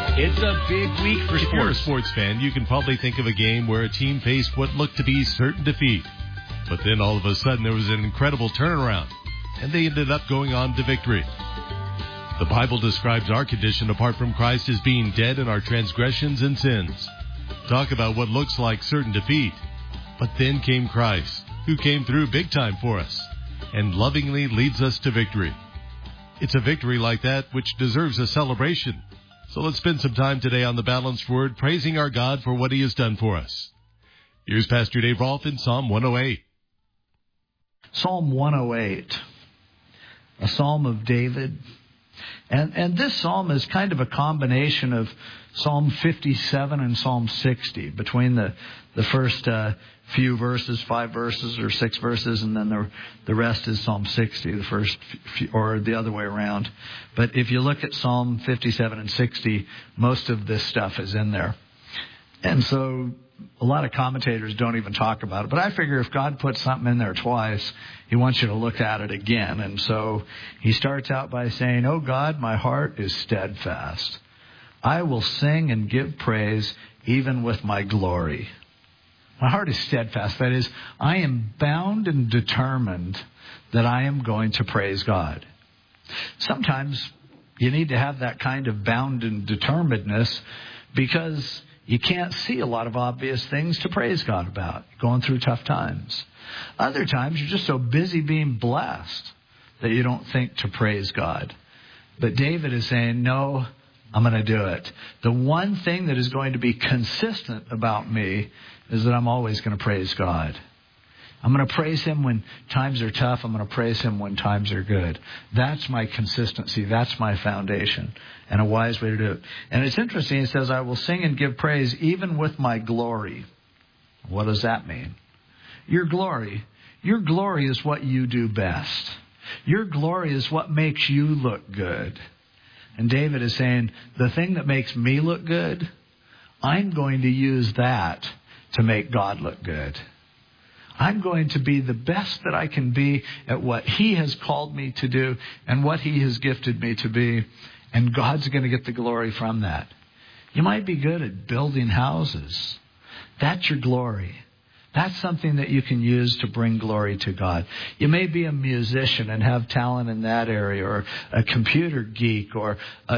It's a big week for sports. If you're a sports fan, you can probably think of a game where a team faced what looked to be certain defeat. But then all of a sudden there was an incredible turnaround, and they ended up going on to victory. The Bible describes our condition apart from Christ as being dead in our transgressions and sins. Talk about what looks like certain defeat. But then came Christ, who came through big time for us, and lovingly leads us to victory. It's a victory like that which deserves a celebration. So let's spend some time today on the Balanced Word, praising our God for what He has done for us. Here's Pastor Dave Rolfe in Psalm 108. Psalm 108, a psalm of David. And this psalm is kind of a combination of Psalm 57 and Psalm 60, between the first few verses, 5 verses or 6 verses, and then the rest is Psalm 60, the first few, or the other way around. But if you look at Psalm 57 and 60, most of this stuff is in there. And so a lot of commentators don't even talk about it. But I figure if God puts something in there twice, He wants you to look at it again. And so He starts out by saying, "Oh God, my heart is steadfast. I will sing and give praise even with my glory." My heart is steadfast. That is, I am bound and determined that I am going to praise God. Sometimes you need to have that kind of bound and determinedness because you can't see a lot of obvious things to praise God about, going through tough times. Other times you're just so busy being blessed that you don't think to praise God. But David is saying, no, I'm going to do it. The one thing that is going to be consistent about me is that I'm always going to praise God. I'm going to praise Him when times are tough. I'm going to praise Him when times are good. That's my consistency. That's my foundation, and a wise way to do it. And it's interesting. It says, I will sing and give praise even with my glory. What does that mean? Your glory is what you do best. Your glory is what makes you look good. And David is saying, the thing that makes me look good, I'm going to use that to make God look good. I'm going to be the best that I can be at what He has called me to do and what He has gifted me to be. And God's going to get the glory from that. You might be good at building houses. That's your glory. That's something that you can use to bring glory to God. You may be a musician and have talent in that area, or a computer geek, or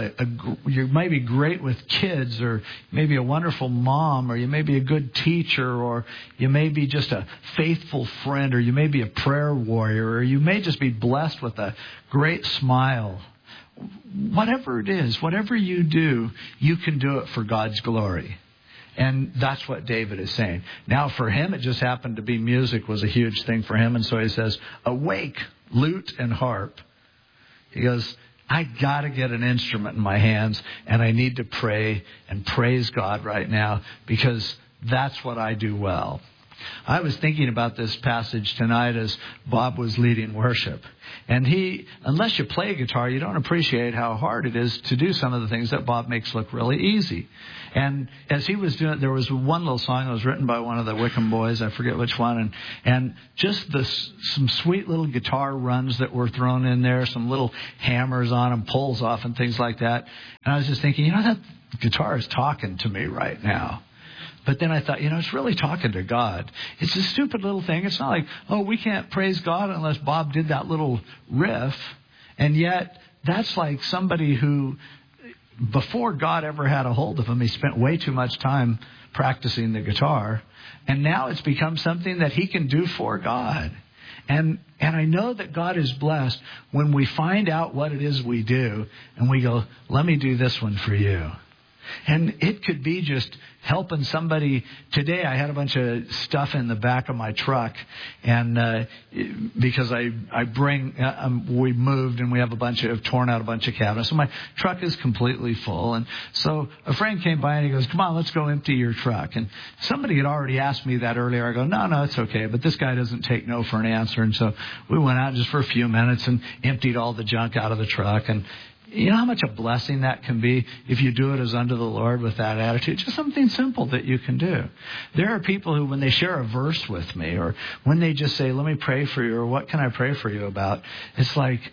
you may be great with kids, or maybe a wonderful mom, or you may be a good teacher, or you may be just a faithful friend, or you may be a prayer warrior, or you may just be blessed with a great smile. Whatever it is, whatever you do, you can do it for God's glory. And that's what David is saying. Now, for him, it just happened to be music was a huge thing for him. And so he says, awake, lute and harp. He goes, I got to get an instrument in my hands, and I need to pray and praise God right now because that's what I do well. I was thinking about this passage tonight as Bob was leading worship. And unless you play guitar, you don't appreciate how hard it is to do some of the things that Bob makes look really easy. And as he was doing it, there was one little song that was written by one of the Wickham boys, I forget which one, and just some sweet little guitar runs that were thrown in there, some little hammers on them, pulls off and things like that. And I was just thinking, that guitar is talking to me right now. But then I thought, it's really talking to God. It's a stupid little thing. It's not like, we can't praise God unless Bob did that little riff. And yet, that's like somebody who, before God ever had a hold of him, he spent way too much time practicing the guitar. And now it's become something that he can do for God. And I know that God is blessed when we find out what it is we do and we go, let me do this one for you. And it could be just helping somebody. Today I had a bunch of stuff in the back of my truck, and because we moved and we have torn out a bunch of cabinets, so my truck is completely full. And so a friend came by and he goes, come on, let's go empty your truck. And somebody had already asked me that earlier. I go, no, it's okay. But this guy doesn't take no for an answer. And so we went out just for a few minutes and emptied all the junk out of the truck. And you know how much a blessing that can be if you do it as unto the Lord with that attitude? Just something simple that you can do. There are people who, when they share a verse with me, or when they just say, let me pray for you, or what can I pray for you about? It's like,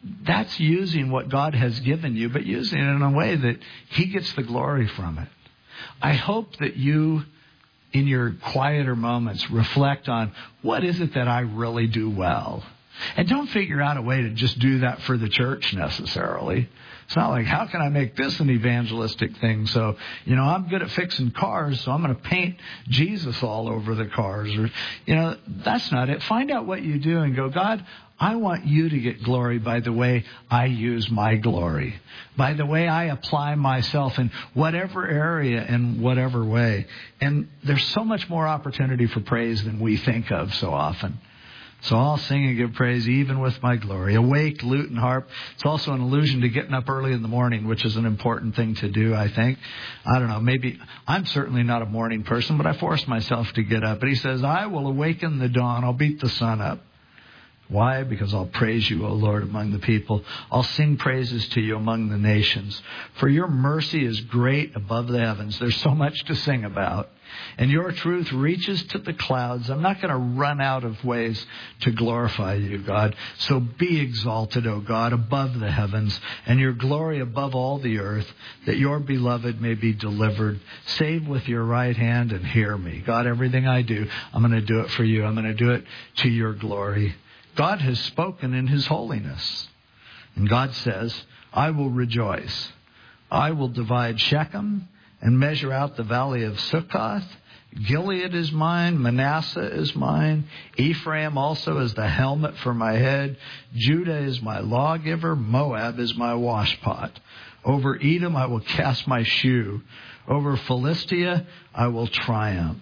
that's using what God has given you, but using it in a way that He gets the glory from it. I hope that you, in your quieter moments, reflect on what is it that I really do well. And don't figure out a way to just do that for the church necessarily. It's not like, how can I make this an evangelistic thing? So, I'm good at fixing cars, so I'm going to paint Jesus all over the cars. Or, that's not it. Find out what you do and go, God, I want you to get glory by the way I use my glory, by the way I apply myself in whatever area, in whatever way. And there's so much more opportunity for praise than we think of so often. So I'll sing and give praise even with my glory. Awake, lute and harp. It's also an allusion to getting up early in the morning, which is an important thing to do, I think. I don't know, maybe I'm certainly not a morning person, but I forced myself to get up. But he says, I will awaken the dawn. I'll beat the sun up. Why? Because I'll praise you, O Lord, among the people. I'll sing praises to you among the nations. For your mercy is great above the heavens. There's so much to sing about. And your truth reaches to the clouds. I'm not going to run out of ways to glorify you, God. So be exalted, O God, above the heavens, and your glory above all the earth, that your beloved may be delivered. Save with your right hand and hear me. God, everything I do, I'm going to do it for you. I'm going to do it to your glory. God has spoken in His holiness. And God says, I will rejoice. I will divide Shechem and measure out the valley of Sukkoth. Gilead is mine. Manasseh is mine. Ephraim also is the helmet for my head. Judah is my lawgiver. Moab is my washpot. Over Edom I will cast my shoe. Over Philistia I will triumph.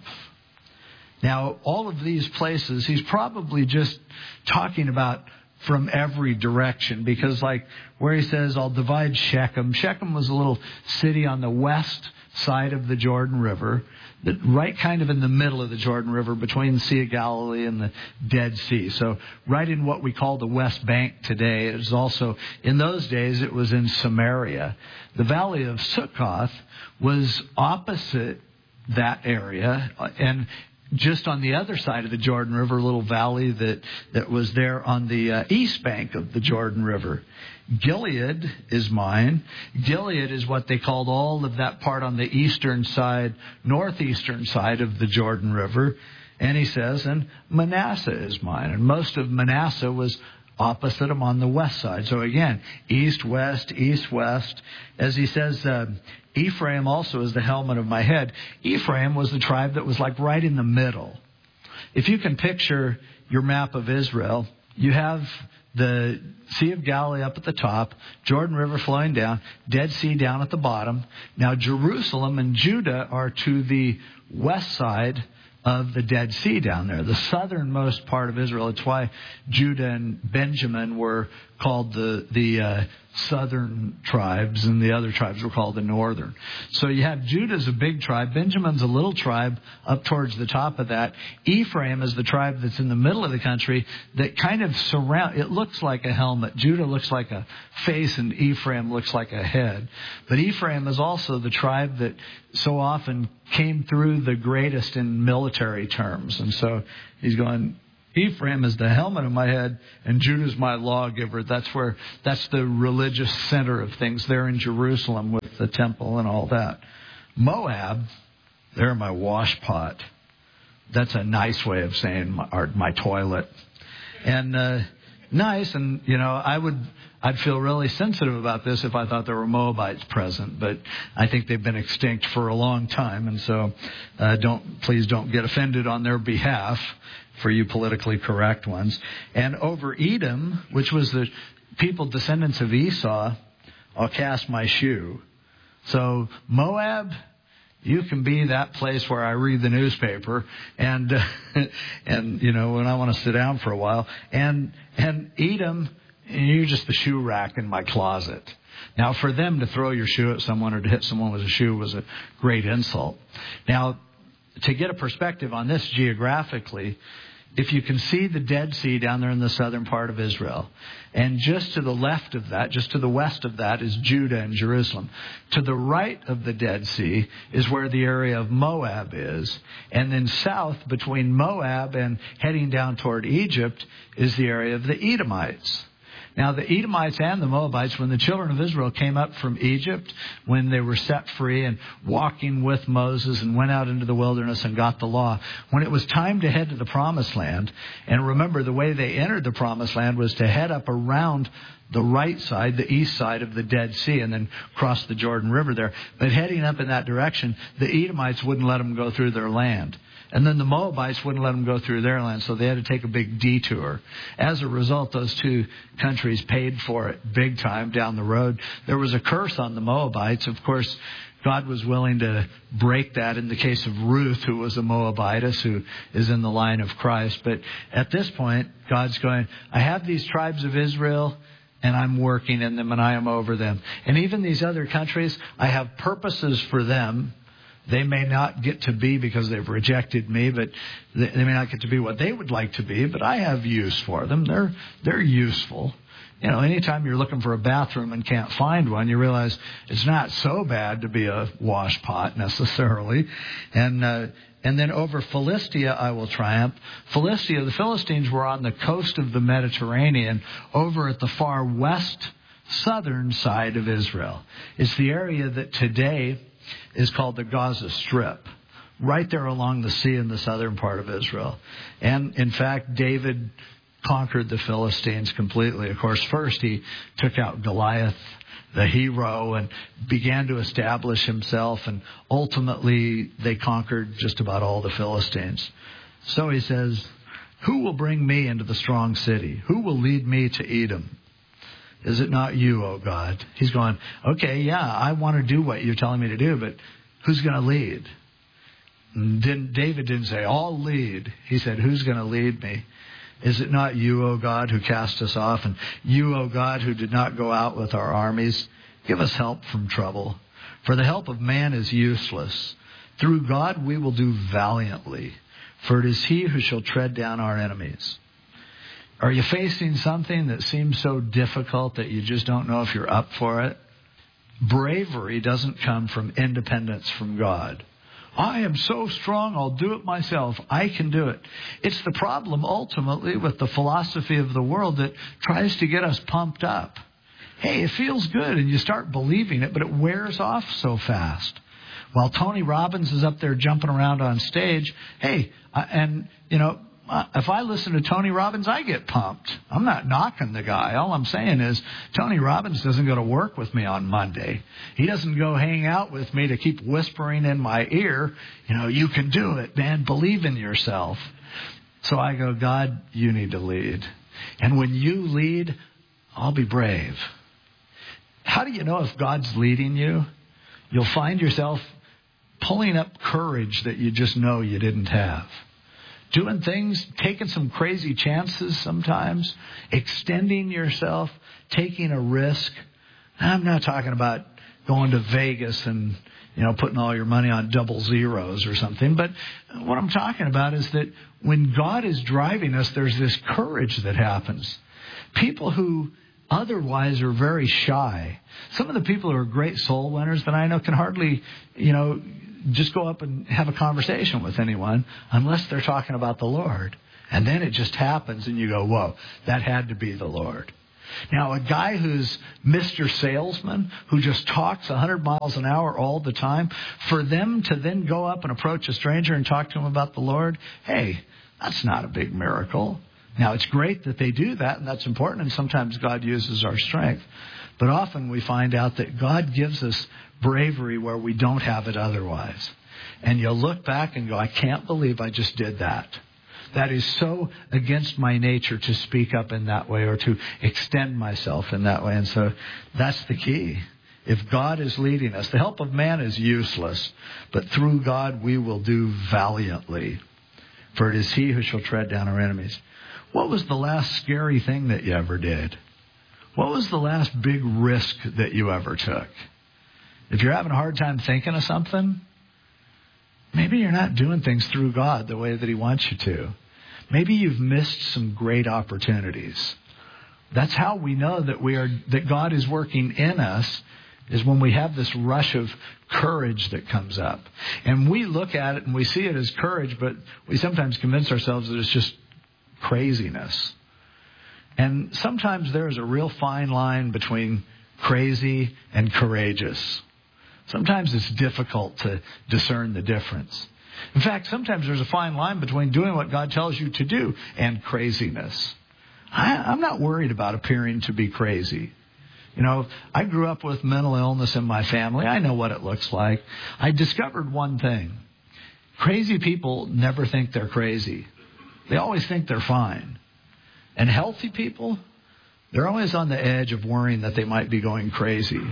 Now, all of these places, he's probably just talking about from every direction, because like where he says, I'll divide Shechem. Shechem was a little city on the west side of the Jordan River, right kind of in the middle of the Jordan River between the Sea of Galilee and the Dead Sea. So right in what we call the West Bank today. It was also, in those days, it was in Samaria. The valley of Sukkoth was opposite that area, and just on the other side of the Jordan River, a little valley that was there on the east bank of the Jordan River. Gilead is mine. Gilead is what they called all of that part on the eastern side, northeastern side of the Jordan River. And he says, and Manasseh is mine. And most of Manasseh was opposite him on the west side. So again, east, west. As he says, Ephraim also is the helmet of my head. Ephraim was the tribe that was like right in the middle. If you can picture your map of Israel, you have the Sea of Galilee up at the top, Jordan River flowing down, Dead Sea down at the bottom. Now Jerusalem and Judah are to the west side of the Dead Sea down there, the southernmost part of Israel. It's why Judah and Benjamin were called the southern tribes, and the other tribes were called the northern. So you have Judah's a big tribe. Benjamin's a little tribe up towards the top of that. Ephraim is the tribe that's in the middle of the country that kind of it looks like a helmet. Judah looks like a face, and Ephraim looks like a head. But Ephraim is also the tribe that so often came through the greatest in military terms. And so he's going, Ephraim is the helmet of my head, and Judah's my lawgiver. That's the religious center of things there in Jerusalem with the temple and all that. Moab, they're my washpot. That's a nice way of saying my toilet. And nice, and I'd feel really sensitive about this if I thought there were Moabites present, but I think they've been extinct for a long time, and so please don't get offended on their behalf, for you politically correct ones. And over Edom, which was the people descendants of Esau, I'll cast my shoe. So Moab, you can be that place where I read the newspaper and when I want to sit down for a while. And Edom, you're just the shoe rack in my closet. Now, for them to throw your shoe at someone or to hit someone with a shoe was a great insult. Now, to get a perspective on this geographically, if you can see the Dead Sea down there in the southern part of Israel, and just to the left of that, just to the west of that, is Judah and Jerusalem. To the right of the Dead Sea is where the area of Moab is. And then south, between Moab and heading down toward Egypt, is the area of the Edomites. Now, the Edomites and the Moabites, when the children of Israel came up from Egypt, when they were set free and walking with Moses and went out into the wilderness and got the law, when it was time to head to the Promised Land, and remember, the way they entered the Promised Land was to head up around the right side, the east side of the Dead Sea, and then cross the Jordan River there. But heading up in that direction, the Edomites wouldn't let them go through their land. And then the Moabites wouldn't let them go through their land, so they had to take a big detour. As a result, those two countries paid for it big time down the road. There was a curse on the Moabites. Of course, God was willing to break that in the case of Ruth, who was a Moabitess, who is in the line of Christ. But at this point, God's going, I have these tribes of Israel, and I'm working in them, and I am over them. And even these other countries, I have purposes for them. They may not get to be because they've rejected me, but they may not get to be what they would like to be, but I have use for them. They're useful. You know, anytime you're looking for a bathroom and can't find one, you realize it's not so bad to be a wash pot necessarily. And then over Philistia I will triumph. Philistia, the Philistines were on the coast of the Mediterranean, over at the far west southern side of Israel. It's the area that today is called the Gaza Strip, right there along the sea in the southern part of Israel. And in fact, David conquered the Philistines completely. Of course, first he took out Goliath, the hero, and began to establish himself, and ultimately they conquered just about all the Philistines. So he says, who will bring me into the strong city? Who will lead me to Edom? Is it not you, O God? He's going, okay, yeah, I want to do what you're telling me to do, but who's going to lead? David didn't say, I'll lead. He said, who's going to lead me? Is it not you, O God, who cast us off? And you, O God, who did not go out with our armies? Give us help from trouble. For the help of man is useless. Through God we will do valiantly. For it is he who shall tread down our enemies. Are you facing something that seems so difficult that you just don't know if you're up for it? Bravery doesn't come from independence from God. I am so strong, I'll do it myself. I can do it. It's the problem ultimately with the philosophy of the world that tries to get us pumped up. Hey, it feels good and you start believing it, but it wears off so fast. While Tony Robbins is up there jumping around on stage, hey, if I listen to Tony Robbins, I get pumped. I'm not knocking the guy. All I'm saying is Tony Robbins doesn't go to work with me on Monday. He doesn't go hang out with me to keep whispering in my ear, you can do it, man. Believe in yourself. So I go, God, you need to lead. And when you lead, I'll be brave. How do you know if God's leading you? You'll find yourself pulling up courage that you just know you didn't have. Doing things, taking some crazy chances sometimes, extending yourself, taking a risk. I'm not talking about going to Vegas and, putting all your money on double zeros or something. But what I'm talking about is that when God is driving us, there's this courage that happens. People who otherwise are very shy. Some of the people who are great soul winners that I know can hardly, just go up and have a conversation with anyone unless they're talking about the Lord. And then it just happens and you go, whoa, that had to be the Lord. Now, a guy who's Mr. Salesman, who just talks 100 miles an hour all the time, for them to then go up and approach a stranger and talk to him about the Lord, hey, that's not a big miracle. Now, it's great that they do that, and that's important, and sometimes God uses our strength. But often we find out that God gives us bravery where we don't have it otherwise. And you'll look back and go, I can't believe I just did that. That is so against my nature to speak up in that way or to extend myself in that way. And so that's the key. If God is leading us, the help of man is useless, but through God we will do valiantly. For it is he who shall tread down our enemies. What was the last scary thing that you ever did? What was the last big risk that you ever took? If you're having a hard time thinking of something, maybe you're not doing things through God the way that he wants you to. Maybe you've missed some great opportunities. That's how we know that God is working in us, is when we have this rush of courage that comes up. And we look at it and we see it as courage, but we sometimes convince ourselves that it's just craziness. And sometimes there is a real fine line between crazy and courageous. Sometimes it's difficult to discern the difference. In fact, sometimes there's a fine line between doing what God tells you to do and craziness. I'm not worried about appearing to be crazy. You know, I grew up with mental illness in my family. I know what it looks like. I discovered one thing. Crazy people never think they're crazy. They always think they're fine. And healthy people, they're always on the edge of worrying that they might be going crazy.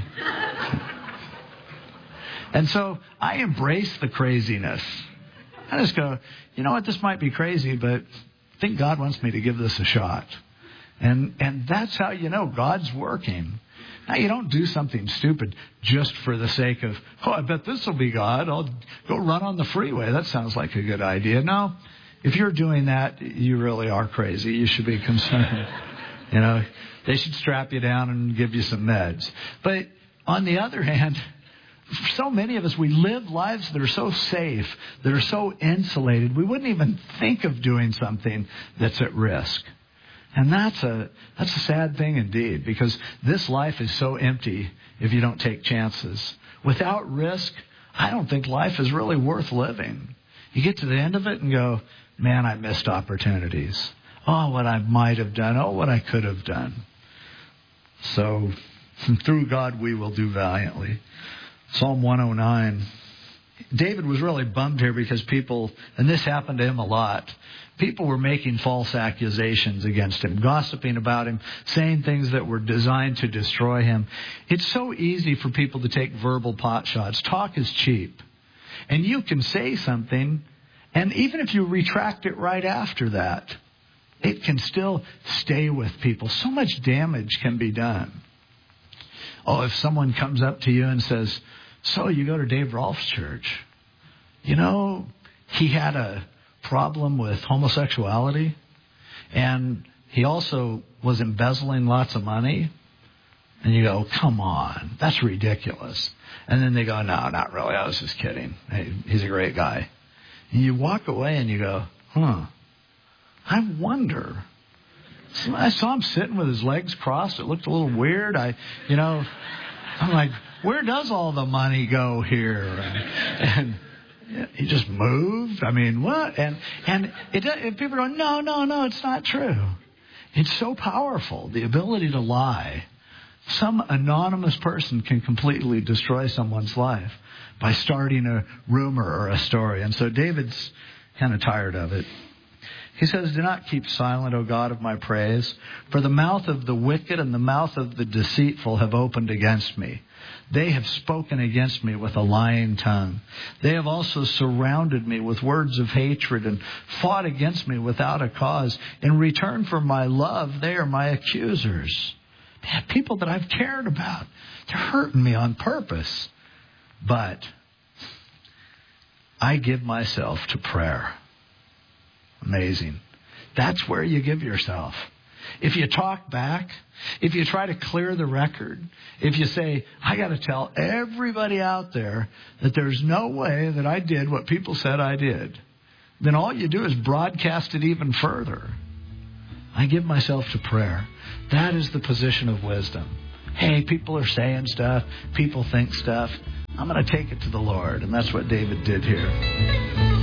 And so I embrace the craziness. I just go, you know what, this might be crazy, but I think God wants me to give this a shot. And that's how you know God's working. Now, you don't do something stupid just for the sake of, oh, I bet this will be God. I'll go run on the freeway. That sounds like a good idea. No, if you're doing that, you really are crazy. You should be concerned. You know, they should strap you down and give you some meds. But on the other hand, so many of us, we live lives that are so safe, that are so insulated, we wouldn't even think of doing something that's at risk. And that's a sad thing indeed, because this life is so empty if you don't take chances. Without risk, I don't think life is really worth living. You get to the end of it and go, man, I missed opportunities. Oh, what I might have done. Oh, what I could have done. So, through God we will do valiantly. Psalm 109. David was really bummed here because people, and this happened to him a lot, people were making false accusations against him, gossiping about him, saying things that were designed to destroy him. It's so easy for people to take verbal pot shots. Talk is cheap. And you can say something, and even if you retract it right after that, it can still stay with people. So much damage can be done. Oh, if someone comes up to you and says, so you go to Dave Rolfe's church. You know, he had a problem with homosexuality, and he also was embezzling lots of money. And you go, come on, that's ridiculous. And then they go, no, not really. I was just kidding. Hey, he's a great guy. And you walk away and you go, I wonder. I saw him sitting with his legs crossed. It looked a little weird. I'm like, where does all the money go here? And he just moved. I mean, what? And people go, no, it's not true. It's so powerful, the ability to lie. Some anonymous person can completely destroy someone's life by starting a rumor or a story. And so David's kind of tired of it. He says, do not keep silent, O God of my praise, for the mouth of the wicked and the mouth of the deceitful have opened against me. They have spoken against me with a lying tongue. They have also surrounded me with words of hatred and fought against me without a cause. In return for my love, they are my accusers. Man, people that I've cared about, they're hurting me on purpose. But I give myself to prayer. Amazing. That's where you give yourself. If you talk back, if you try to clear the record, if you say, I got to tell everybody out there that there's no way that I did what people said I did, then all you do is broadcast it even further. I give myself to prayer. That is the position of wisdom. Hey, people are saying stuff. People think stuff. I'm going to take it to the Lord. And that's what David did here.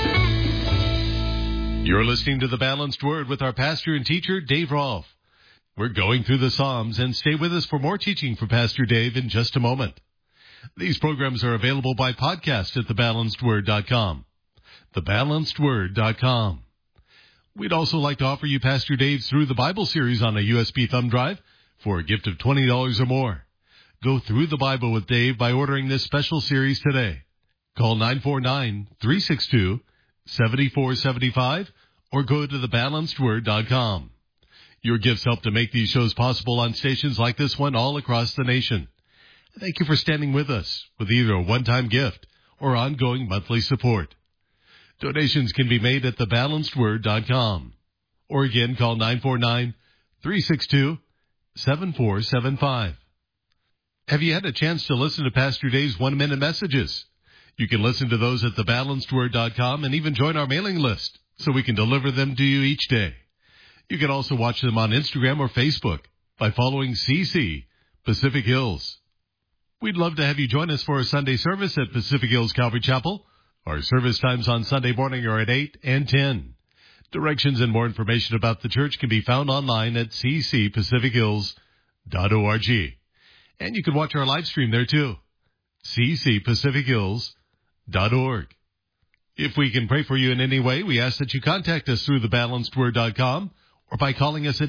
You're listening to The Balanced Word with our pastor and teacher, Dave Rolfe. We're going through the Psalms, and stay with us for more teaching from Pastor Dave in just a moment. These programs are available by podcast at thebalancedword.com. Thebalancedword.com. We'd also like to offer you Pastor Dave's Through the Bible series on a USB thumb drive for a gift of $20 or more. Go through the Bible with Dave by ordering this special series today. Call 949-362-7475 or go to thebalancedword.com. Your gifts help to make these shows possible on stations like this one all across the nation. Thank you for standing with us with either a one-time gift or ongoing monthly support. Donations can be made at thebalancedword.com. Or again, call 949-362-7475. Have you had a chance to listen to Pastor Dave's one-minute messages? You can listen to those at thebalancedword.com and even join our mailing list so we can deliver them to you each day. You can also watch them on Instagram or Facebook by following CC Pacific Hills. We'd love to have you join us for a Sunday service at Pacific Hills Calvary Chapel. Our service times on Sunday morning are at 8 and 10. Directions and more information about the church can be found online at ccpacifichills.org. And you can watch our live stream there too, ccpacifichills.org. If we can pray for you in any way, we ask that you contact us through thebalancedword.com or by calling us at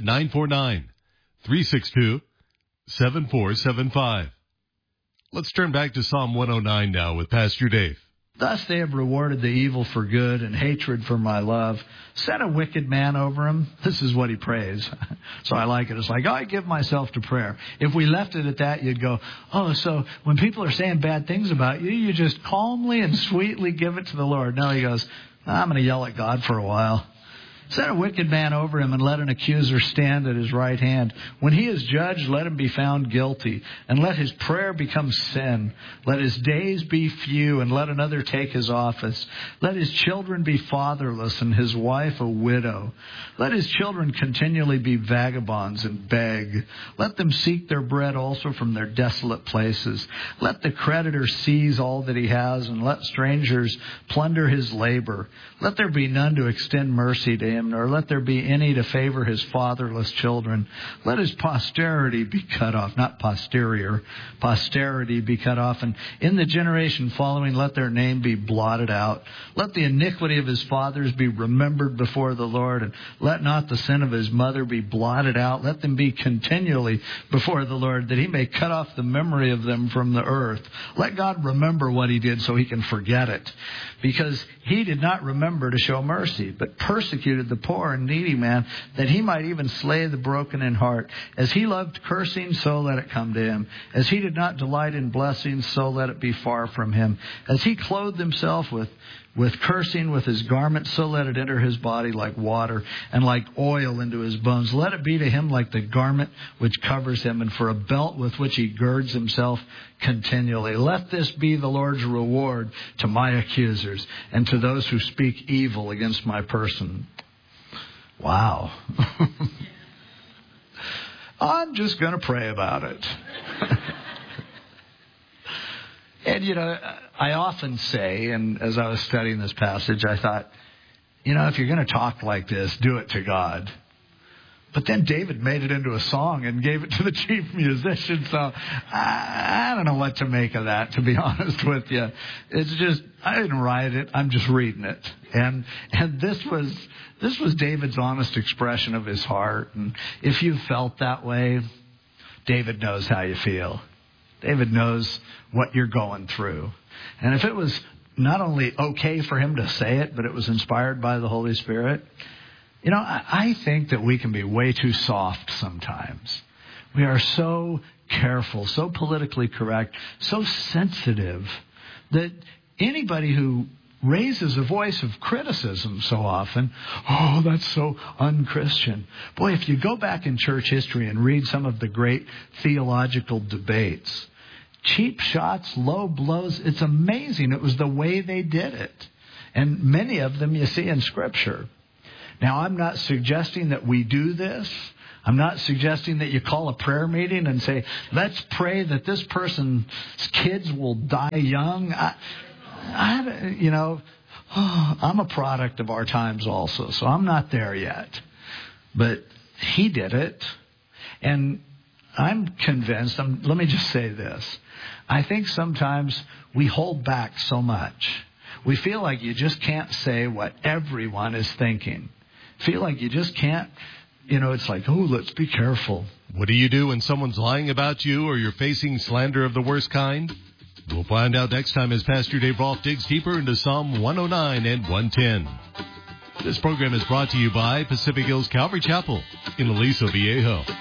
949-362-7475. Let's turn back to Psalm 109 now with Pastor Dave. Thus they have rewarded the evil for good and hatred for my love. Set a wicked man over him. This is what he prays. So I like it. It's like, I give myself to prayer. If we left it at that, you'd go, so when people are saying bad things about you, you just calmly and sweetly give it to the Lord. No, he goes, I'm going to yell at God for a while. Set a wicked man over him and let an accuser stand at his right hand. When he is judged, let him be found guilty, and let his prayer become sin. Let his days be few, and let another take his office. Let his children be fatherless, and his wife a widow. Let his children continually be vagabonds and beg. Let them seek their bread also from their desolate places. Let the creditor seize all that he has, and let strangers plunder his labor. Let there be none to extend mercy to him, nor let there be any to favor his fatherless children. Let his posterity be cut off, not posterior, posterity be cut off. And in the generation following, let their name be blotted out. Let the iniquity of his fathers be remembered before the Lord, and let not the sin of his mother be blotted out. Let them be continually before the Lord, that he may cut off the memory of them from the earth. Let God remember what he did so he can forget it, because he did not remember to show mercy, but persecuted the poor and needy man, that he might even slay the broken in heart. As he loved cursing, so let it come to him. As he did not delight in blessings, so let it be far from him. As he clothed himself with cursing with his garment, so let it enter his body like water, and like oil into his bones. Let it be to him like the garment which covers him, and for a belt with which he girds himself continually. Let this be the Lord's reward to my accusers, and to those who speak evil against my person. Wow. I'm just going to pray about it. And, I often say, and as I was studying this passage, I thought, if you're going to talk like this, do it to God. But then David made it into a song and gave it to the chief musician. So I don't know what to make of that, to be honest with you. It's just, I didn't write it. I'm just reading it. And this was David's honest expression of his heart. And if you felt that way, David knows how you feel. David knows what you're going through. And if it was not only okay for him to say it, but it was inspired by the Holy Spirit, I think that we can be way too soft sometimes. We are so careful, so politically correct, so sensitive that anybody who raises a voice of criticism so often, that's so unchristian. Boy, if you go back in church history and read some of the great theological debates, cheap shots, low blows, it's amazing. It was the way they did it. And many of them you see in Scripture. Now, I'm not suggesting that we do this. I'm not suggesting that you call a prayer meeting and say, let's pray that this person's kids will die young. I'm a product of our times also, so I'm not there yet. But he did it. And I'm convinced, let me just say this. I think sometimes we hold back so much. We feel like you just can't say what everyone is thinking. Feel like you just can't, it's like, let's be careful. What do you do when someone's lying about you or you're facing slander of the worst kind? We'll find out next time as Pastor Dave Rolfe digs deeper into Psalm 109 and 110. This program is brought to you by Pacific Hills Calvary Chapel in Aliso Viejo.